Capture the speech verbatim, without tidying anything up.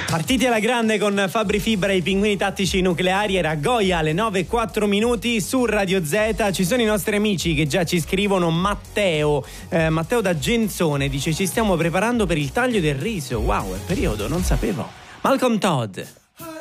Partiti alla grande con Fabri Fibra e i pinguini tattici nucleari. Era Goya alle nove e quattro minuti su Radio Z. Ci sono i nostri amici che già ci scrivono. Matteo eh, Matteo da Genzone dice: ci stiamo preparando per il taglio del riso. Wow, è periodo, non sapevo. Malcolm Todd.